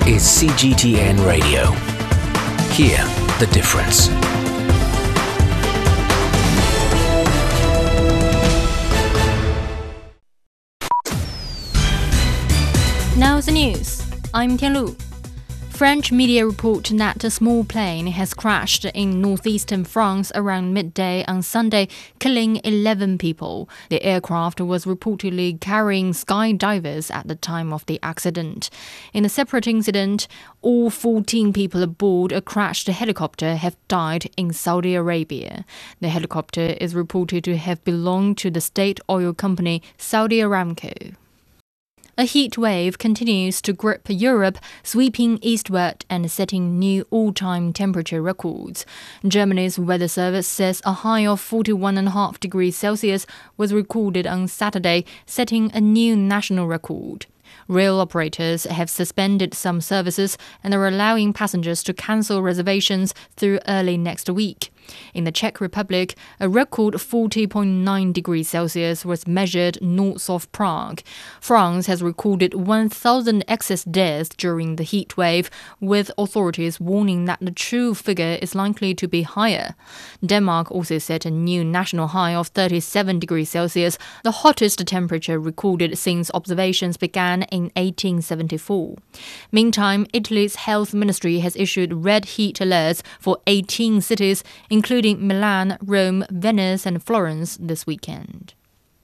is CGTN Radio. Hear the difference. Now the news. I'm Tianlu. French media report that a small plane has crashed in northeastern France around midday on Sunday, killing 11 people. The aircraft was reportedly carrying skydivers at the time of the accident. In a separate incident, all 14 people aboard a crashed helicopter have died in Saudi Arabia. The helicopter is reported to have belonged to the state oil company Saudi Aramco. A heat wave continues to grip Europe, sweeping eastward and setting new all-time temperature records. Germany's weather service says a high of 41.5 degrees Celsius was recorded on Saturday, setting a new national record. Rail operators have suspended some services and are allowing passengers to cancel reservations through early next week. In the Czech Republic, a record 40.9 degrees Celsius was measured north of Prague. France has recorded 1,000 excess deaths during the heat wave, with authorities warning that the true figure is likely to be higher. Denmark also set a new national high of 37 degrees Celsius, the hottest temperature recorded since observations began in 1874. Meantime, Italy's health ministry has issued red heat alerts for 18 cities, including Milan, Rome, Venice and Florence this weekend.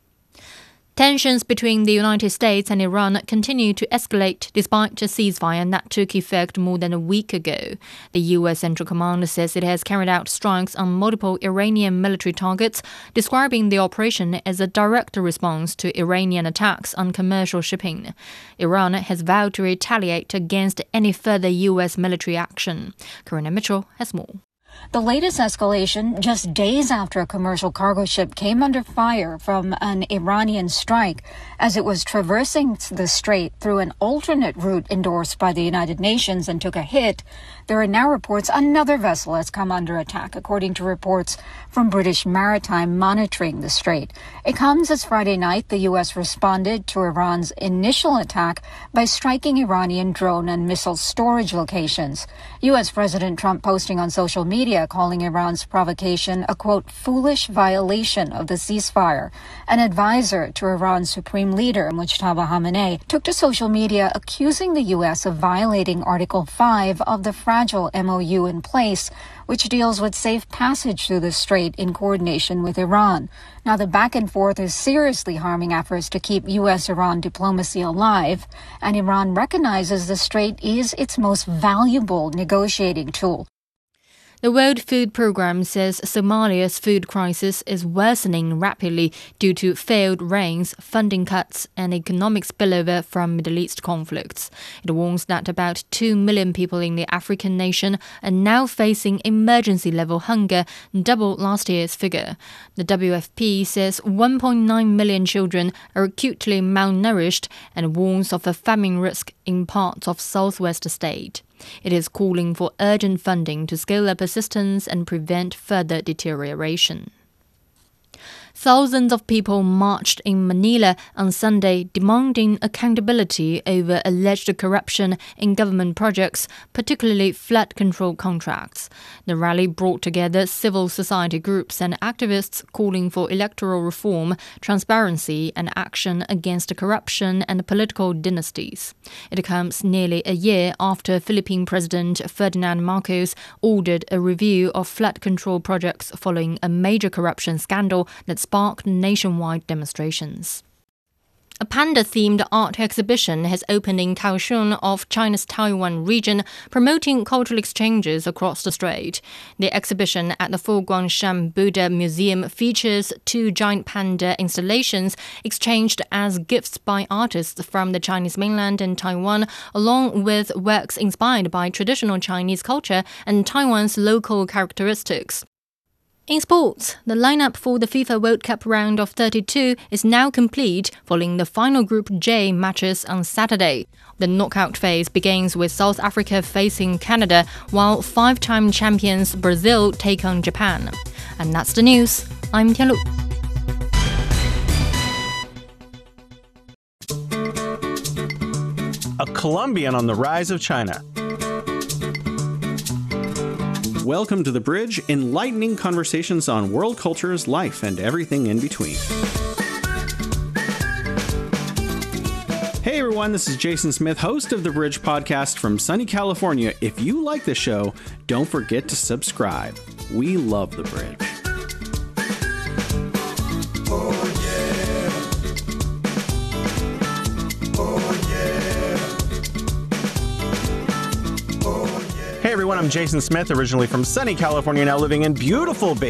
Tensions between the United States and Iran continue to escalate despite a ceasefire that took effect more than a week ago. The U.S. Central Command says it has carried out strikes on multiple Iranian military targets, describing the operation as a direct response to Iranian attacks on commercial shipping. Iran has vowed to retaliate against any further U.S. military action. Karina Mitchell has more. The latest escalation just days after a commercial cargo ship came under fire from an Iranian strike as it was traversing the strait through an alternate route endorsed by the United Nations and took a hit. There are now reports another vessel has come under attack, according to reports from British Maritime monitoring the strait. It comes as Friday night the U.S. responded to Iran's initial attack by striking Iranian drone and missile storage locations. U.S. President Trump posting on social media calling Iran's provocation a, quote, foolish violation of the ceasefire. An advisor to Iran's supreme leader, Mujtaba Khamenei, took to social media accusing the U.S. of violating Article 5 of the fragile MOU in place, which deals with safe passage through the strait in coordination with Iran. Now, the back and forth is seriously harming efforts to keep U.S.-Iran diplomacy alive, and Iran recognizes the strait is its most valuable negotiating tool. The World Food Programme says Somalia's food crisis is worsening rapidly due to failed rains, funding cuts, and economic spillover from Middle East conflicts. It warns that about 2 million people in the African nation are now facing emergency-level hunger, double last year's figure. The WFP says 1.9 million children are acutely malnourished and warns of a famine risk in parts of southwest state. It is calling for urgent funding to scale up assistance and prevent further deterioration. Thousands of people marched in Manila on Sunday demanding accountability over alleged corruption in government projects, particularly flood control contracts. The rally brought together civil society groups and activists calling for electoral reform, transparency, and action against corruption and political dynasties. It comes nearly a year after Philippine President Ferdinand Marcos ordered a review of flood control projects following a major corruption scandal that sparked nationwide demonstrations. A panda-themed art exhibition has opened in Kaohsiung of China's Taiwan region, promoting cultural exchanges across the strait. The exhibition at the Foguangshan Buddha Museum features 2 giant panda installations exchanged as gifts by artists from the Chinese mainland and Taiwan, along with works inspired by traditional Chinese culture and Taiwan's local characteristics. In sports, the lineup for the FIFA World Cup round of 32 is now complete following the final Group J matches on Saturday. The knockout phase begins with South Africa facing Canada, while 5-time champions Brazil take on Japan. And that's the news. I'm Tianlu. a Colombian on the rise of China. Welcome to The Bridge, enlightening conversations on world cultures, life, and everything in between. Hey everyone, this is Jason Smith, host of The Bridge podcast from sunny California. If you like the show, don't forget to subscribe. We love The Bridge. Hey everyone, I'm Jason Smith, originally from sunny California, now living in beautiful Bay